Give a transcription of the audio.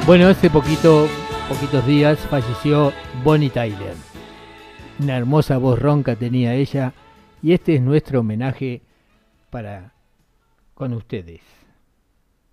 Bueno, poquitos días falleció Bonnie Tyler. Una hermosa voz ronca tenía ella y este es nuestro homenaje para con ustedes.